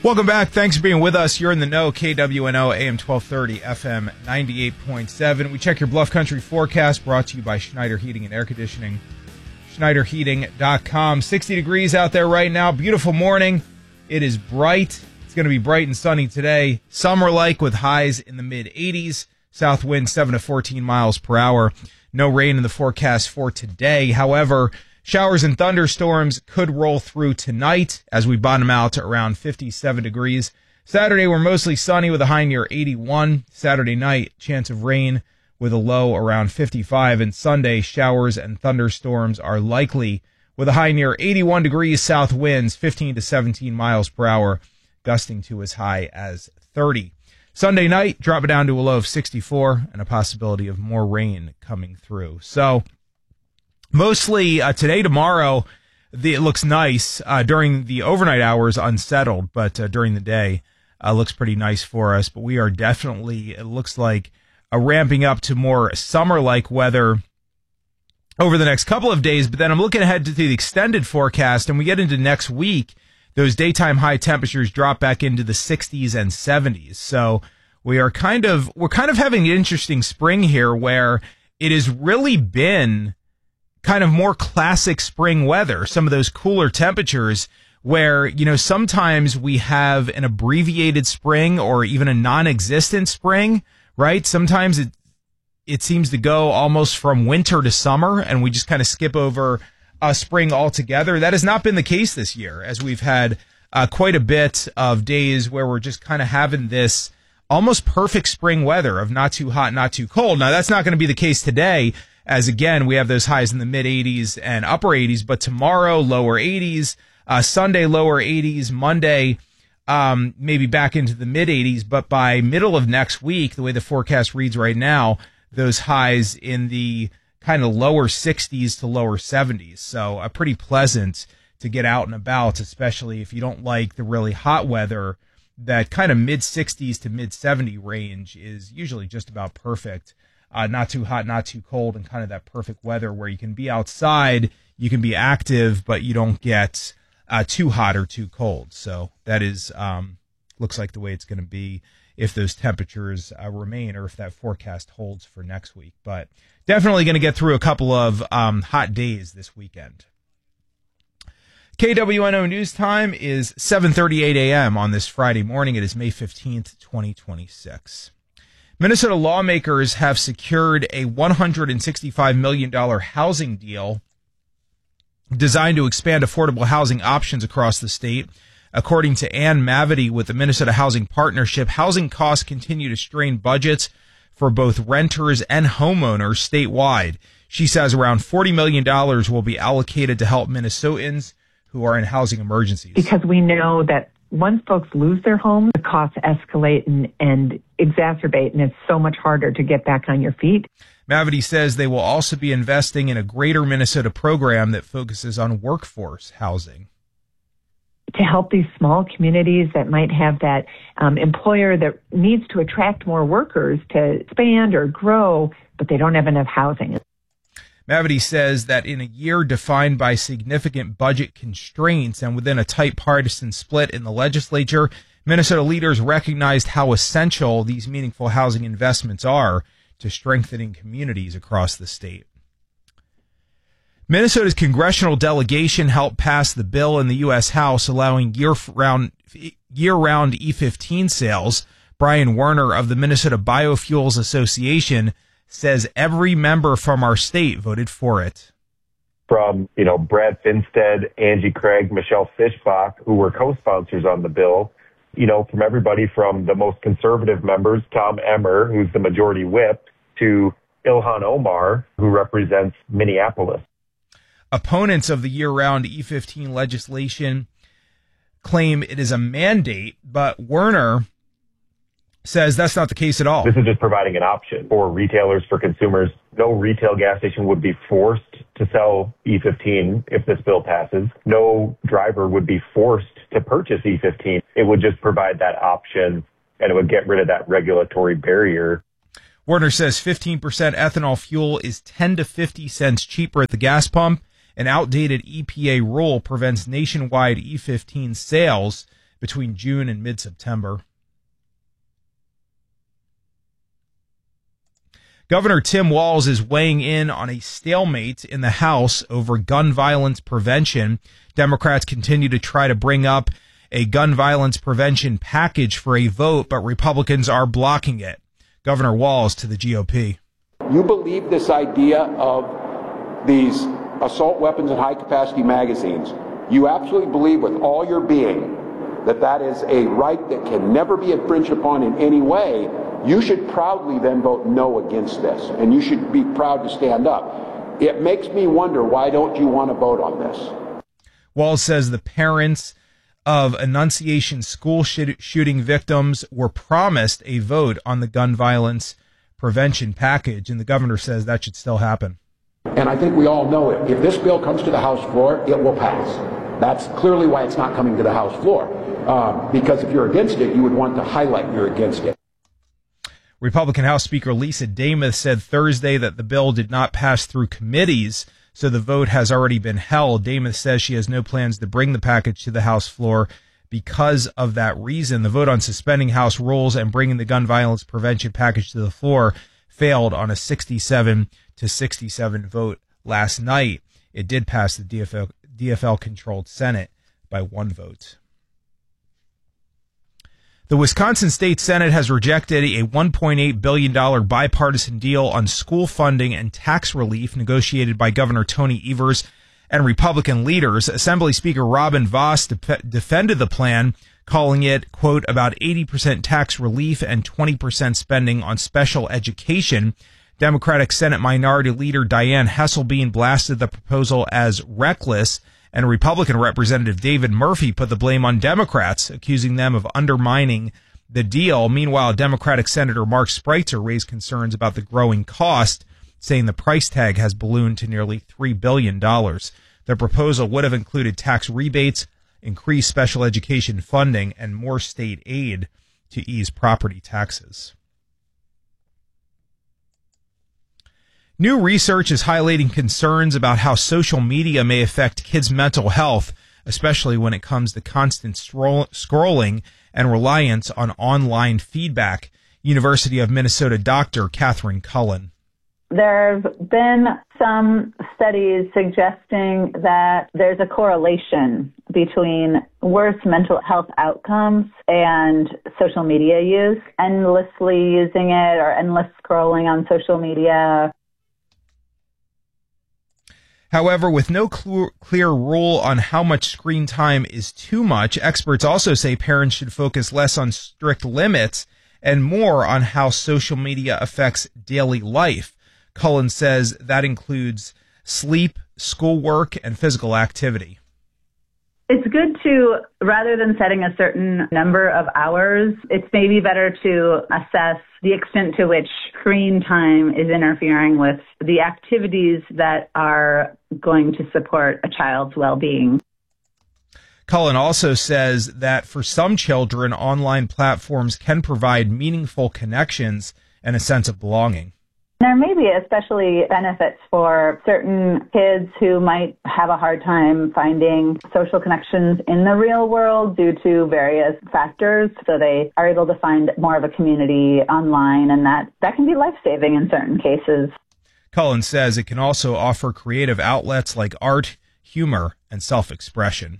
Welcome back. Thanks for being with us. You're in the know. KWNO, AM 1230, FM 98.7. We check your Bluff Country forecast, brought to you by Schneider Heating and Air Conditioning. SchneiderHeating.com. 60 degrees out there right now. Beautiful morning. It is bright. It's going to be bright and sunny today. Summer-like with highs in the mid-80s. South wind 7 to 14 miles per hour. No rain in the forecast for today. However, showers and thunderstorms could roll through tonight as we bottom out to around 57 degrees. Saturday, we're mostly sunny with a high near 81. Saturday night, chance of rain with a low around 55. And Sunday, showers and thunderstorms are likely with a high near 81 degrees, south winds 15 to 17 miles per hour, gusting to as high as 30. Sunday night, drop it down to a low of 64 and a possibility of more rain coming through. So, mostly today, tomorrow, it looks nice. During the overnight hours, unsettled, but during the day, looks pretty nice for us. But we are definitely, it looks like, ramping up to more summer-like weather over the next couple of days. But then I'm looking ahead to the extended forecast, and we get into next week. Those daytime high temperatures drop back into the 60s and 70s. So we're kind of having an interesting spring here, where it has really been kind of more classic spring weather, some of those cooler temperatures where, sometimes we have an abbreviated spring or even a non-existent spring, right? Sometimes it seems to go almost from winter to summer, and we just kind of skip over spring altogether. That has not been the case this year, as we've had quite a bit of days where we're just kind of having this almost perfect spring weather of not too hot, not too cold. Now, that's not going to be the case today, as again, we have those highs in the mid 80s and upper 80s, but tomorrow, lower 80s, Sunday, lower 80s, Monday, maybe back into the mid 80s, but by middle of next week, the way the forecast reads right now, those highs in the kind of lower 60s to lower 70s. So pretty pleasant to get out and about, especially if you don't like the really hot weather. That kind of mid 60s to mid 70 range is usually just about perfect. Not too hot, not too cold, and kind of that perfect weather where you can be outside, you can be active, but you don't get too hot or too cold. So that is looks like the way it's going to be if those temperatures remain, or if that forecast holds for next week. But definitely going to get through a couple of hot days this weekend. KWNO News Time is 7:38 a.m. on this Friday morning. It is May 15th, 2026. Minnesota lawmakers have secured a $165 million housing deal designed to expand affordable housing options across the state. According to Ann Mavity with the Minnesota Housing Partnership, housing costs continue to strain budgets for both renters and homeowners statewide. She says around $40 million will be allocated to help Minnesotans who are in housing emergencies. Because we know that once folks lose their homes, the costs escalate and exacerbate, and it's so much harder to get back on your feet. Mavity says they will also be investing in a Greater Minnesota program that focuses on workforce housing. To help these small communities that might have that employer that needs to attract more workers to expand or grow, but they don't have enough housing. Mavity says that in a year defined by significant budget constraints and within a tight partisan split in the legislature, Minnesota leaders recognized how essential these meaningful housing investments are to strengthening communities across the state. Minnesota's congressional delegation helped pass the bill in the U.S. House allowing year-round E15 sales. Brian Werner of the Minnesota Biofuels Association says every member from our state voted for it. From, Brad Finstead, Angie Craig, Michelle Fischbach, who were co-sponsors on the bill, from everybody from the most conservative members, Tom Emmer, who's the majority whip, to Ilhan Omar, who represents Minneapolis. Opponents of the year-round E15 legislation claim it is a mandate, but Werner says that's not the case at all. This is just providing an option for retailers, for consumers. No retail gas station would be forced to sell E15 if this bill passes. No driver would be forced to purchase E15. It would just provide that option, and it would get rid of that regulatory barrier. Werner says 15% ethanol fuel is 10 to 50 cents cheaper at the gas pump. An outdated EPA rule prevents nationwide E15 sales. between June and mid-September. Governor Tim Walz is weighing in on a stalemate in the House over gun violence prevention. Democrats continue to try to bring up a gun violence prevention package for a vote, but Republicans are blocking it. Governor Walz to the GOP. You believe this idea of these assault weapons and high-capacity magazines. You absolutely believe with all your being that that is a right that can never be infringed upon in any way. You should proudly then vote no against this, and you should be proud to stand up. It makes me wonder, why don't you want to vote on this? Walz says the parents of Annunciation school shooting victims were promised a vote on the gun violence prevention package, and the governor says that should still happen. And I think we all know it. If this bill comes to the House floor, it will pass. That's clearly why it's not coming to the House floor. Because if you're against it, you would want to highlight you're against it. Republican House Speaker Lisa Demuth said Thursday that the bill did not pass through committees, so the vote has already been held. Demuth says she has no plans to bring the package to the House floor because of that reason. The vote on suspending House rules and bringing the gun violence prevention package to the floor failed on a 67-67 vote last night. It did pass the DFL-controlled Senate by 1 vote. The Wisconsin State Senate has rejected a $1.8 billion bipartisan deal on school funding and tax relief negotiated by Governor Tony Evers and Republican leaders. Assembly Speaker Robin Vos defended the plan, calling it, quote, about 80% tax relief and 20% spending on special education. Democratic Senate Minority Leader Dianne Hesselbein blasted the proposal as reckless, and Republican Representative David Murphy put the blame on Democrats, accusing them of undermining the deal. Meanwhile, Democratic Senator Mark Spreitzer raised concerns about the growing cost, saying the price tag has ballooned to nearly $3 billion. The proposal would have included tax rebates, increased special education funding, and more state aid to ease property taxes. New research is highlighting concerns about how social media may affect kids' mental health, especially when it comes to constant scrolling and reliance on online feedback. University of Minnesota doctor Catherine Cullen. There have been some studies suggesting that there's a correlation between worse mental health outcomes and social media use, endlessly using it or endless scrolling on social media. However, with no clear rule on how much screen time is too much, experts also say parents should focus less on strict limits and more on how social media affects daily life. Cullen says that includes sleep, schoolwork, and physical activity. It's good to, rather than setting a certain number of hours, it's maybe better to assess the extent to which screen time is interfering with the activities that are going to support a child's well-being. Cullen also says that for some children, online platforms can provide meaningful connections and a sense of belonging. There may be especially benefits for certain kids who might have a hard time finding social connections in the real world due to various factors. So they are able to find more of a community online, and that can be life-saving in certain cases. Cullen says it can also offer creative outlets like art, humor, and self-expression.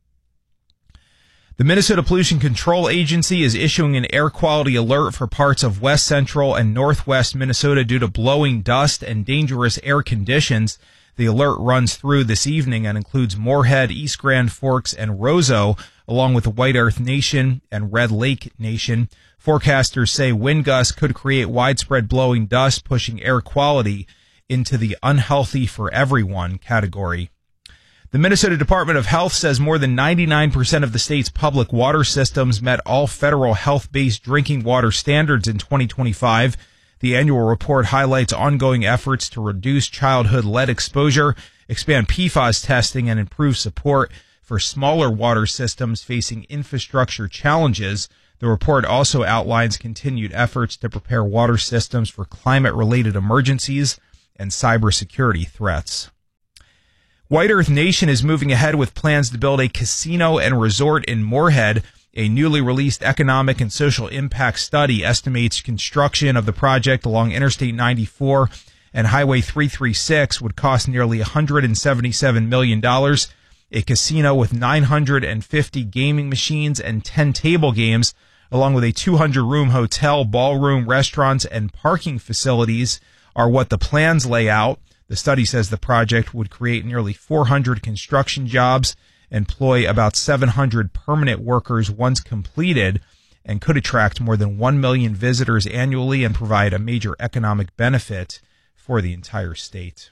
The Minnesota Pollution Control Agency is issuing an air quality alert for parts of west central and northwest Minnesota due to blowing dust and dangerous air conditions. The alert runs through this evening and includes Moorhead, East Grand Forks, and Roseau, along with the White Earth Nation and Red Lake Nation. Forecasters say wind gusts could create widespread blowing dust, pushing air quality into the unhealthy for everyone category. The Minnesota Department of Health says more than 99% of the state's public water systems met all federal health-based drinking water standards in 2025. The annual report highlights ongoing efforts to reduce childhood lead exposure, expand PFAS testing, and improve support for smaller water systems facing infrastructure challenges. The report also outlines continued efforts to prepare water systems for climate-related emergencies and cybersecurity threats. White Earth Nation is moving ahead with plans to build a casino and resort in Moorhead. A newly released economic and social impact study estimates construction of the project along Interstate 94 and Highway 336 would cost nearly $177 million. A casino with 950 gaming machines and 10 table games, along with a 200-room hotel, ballroom, restaurants, and parking facilities are what the plans lay out. The study says the project would create nearly 400 construction jobs, employ about 700 permanent workers once completed, and could attract more than 1 million visitors annually and provide a major economic benefit for the entire state.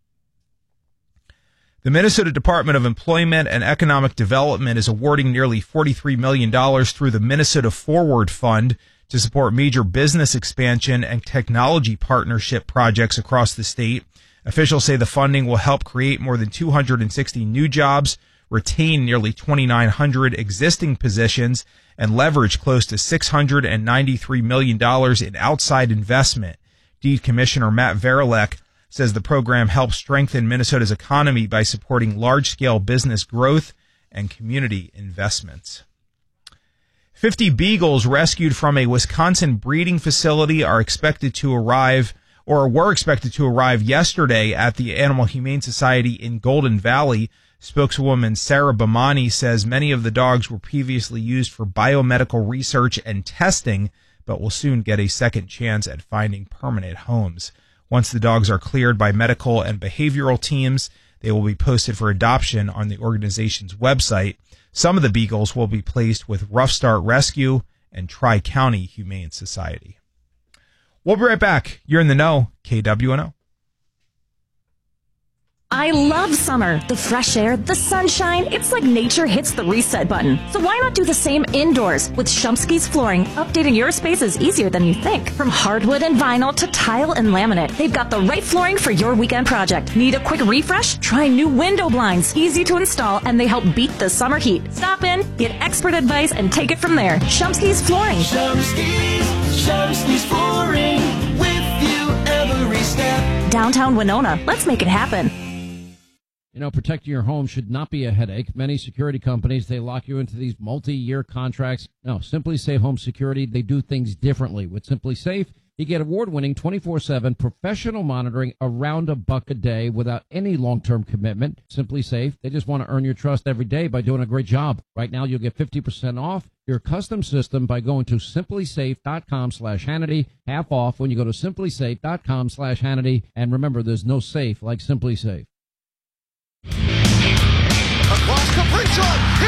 The Minnesota Department of Employment and Economic Development is awarding nearly $43 million through the Minnesota Forward Fund to support major business expansion and technology partnership projects across the state. Officials say the funding will help create more than 260 new jobs, retain nearly 2,900 existing positions, and leverage close to $693 million in outside investment. DEED Commissioner Matt Verilek says the program helps strengthen Minnesota's economy by supporting large-scale business growth and community investments. 50 beagles rescued from a Wisconsin breeding facility were expected to arrive yesterday at the Animal Humane Society in Golden Valley. Spokeswoman Sarah Bamani says many of the dogs were previously used for biomedical research and testing, but will soon get a second chance at finding permanent homes. Once the dogs are cleared by medical and behavioral teams, they will be posted for adoption on the organization's website. Some of the beagles will be placed with Rough Start Rescue and Tri-County Humane Society. We'll be right back. You're in the know, KWNO. I love summer. The fresh air, the sunshine. It's like nature hits the reset button. So why not do the same indoors? With Shumsky's Flooring, updating your space is easier than you think. From hardwood and vinyl to tile and laminate, they've got the right flooring for your weekend project. Need a quick refresh? Try new window blinds. Easy to install, and they help beat the summer heat. Stop in, get expert advice, and take it from there. Shumsky's Flooring. Shumsky's Flooring. With you every step. Downtown Winona. Let's make it happen. You know, protecting your home should not be a headache. Many security companies, they lock you into these multi-year contracts. No, Simply Safe Home Security, they do things differently. With Simply Safe, you get award-winning 24/7 professional monitoring around $1 a day without any long-term commitment. Simply Safe, they just want to earn your trust every day by doing a great job. Right now, you'll get 50% off your custom system by going to simplysafe.com/Hannity. Half off when you go to simplysafe.com/Hannity. And remember, there's no safe like Simply Safe. Across Kaprizov, he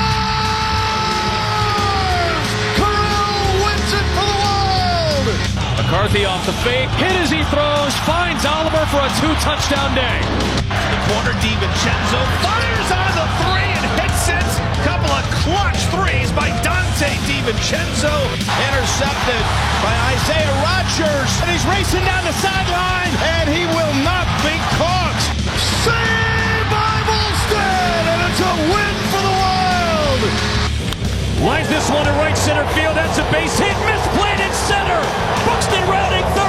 scores! Kirill wins it for the world! McCarthy off the fake, hit as he throws, finds Oliver for a 2-touchdown day. The corner, DiVincenzo fires out of the three and hits it. Couple of clutch threes by Dante DiVincenzo. Intercepted by Isaiah Rodgers. And he's racing down the sideline, and he will not be caught. Saved by Volstead, and it's a win for the world! Lines this one to right center field. That's a base hit. Misplayed in center. Buxton routing